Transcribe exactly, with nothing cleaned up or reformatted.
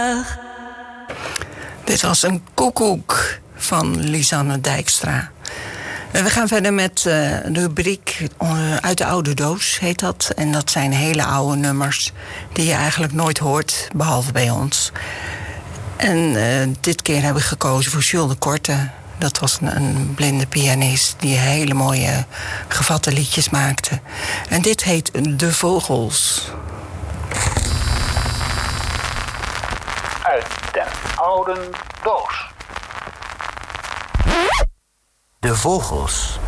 Dit was een koekoek van Lisanne Dijkstra. We gaan verder met uh, de rubriek uh, Uit de Oude Doos, heet dat. En dat zijn hele oude nummers die je eigenlijk nooit hoort, behalve bij ons. En uh, dit keer heb ik gekozen voor Jules de Korte. Dat was een, een blinde pianist die hele mooie gevatte liedjes maakte. En dit heet De Vogels. Uit de oude doos. De Vogels.